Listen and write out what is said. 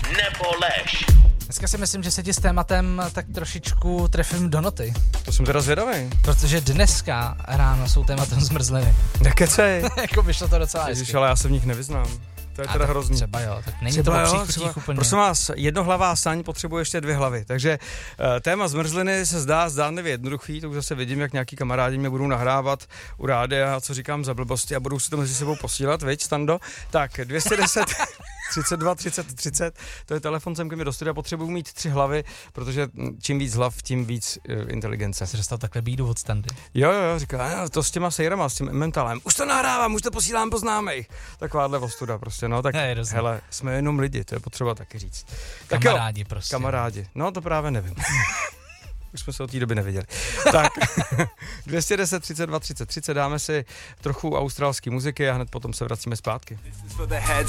nebo lež. Dneska si myslím, že se ti s tématem tak trošičku trefím do noty. To jsem teda zvědavý. Protože dneska ráno jsou tématem zmrzliny. Nekecej. Jako by šlo to docela Ježiš, hezky. ale já se v nich nevyznám. To je teda hrozný. Třeba jo, tak není to o příchutích úplně. Prosím vás, jednohlavá saň potřebuje ještě 2 hlavy, takže téma zmrzliny se zdá zdánlivě jednoduchý, to už zase vidím, jak nějaký kamarádi mě budou nahrávat u rádia, co říkám za blbosti a budou si to mezi sebou posílat, viď, Stando? Tak, 210 32 30 30, to je telefon sem ke mi do studia, potřebuji mít 3 hlavy, protože čím víc hlav, tím víc inteligence. Jsi dostal takhle bídu od Standy. Jo, říká, to s těma sejrama, s tím mentálem, už to nahrávám, už to posílám po známejch. Takováhle ostuda prostě, no tak hele, jsme jenom lidi, to je potřeba taky říct. Tak kamarádi jo, prostě. Kamarádi, no to právě nevím. Už jsme se od té doby neviděli. Tak, 210 32 30 30, dáme si trochu australské muziky a hned potom se vracíme zpátky.